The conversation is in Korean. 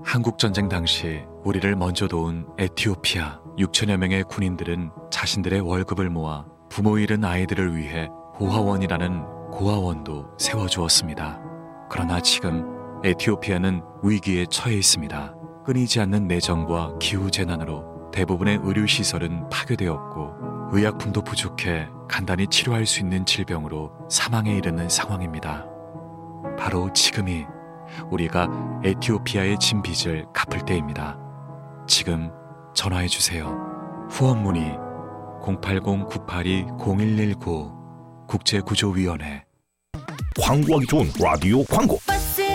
한국전쟁 당시 우리를 먼저 도운 에티오피아 6천여 명의 군인들은 자신들의 월급을 모아 부모 잃은 아이들을 위해 고아원이라는 고아원도 세워주었습니다. 그러나 지금 에티오피아는 위기에 처해 있습니다. 끊이지 않는 내정과 기후재난으로 대부분의 의료시설은 파괴되었고 의약품도 부족해 간단히 치료할 수 있는 질병으로 사망에 이르는 상황입니다. 바로 지금이 우리가 에티오피아의 진 빚을 갚을 때입니다. 지금 전화해주세요. 후원 문의 080-982-0119 국제구조위원회. 광고하기 좋은 라디오 광고.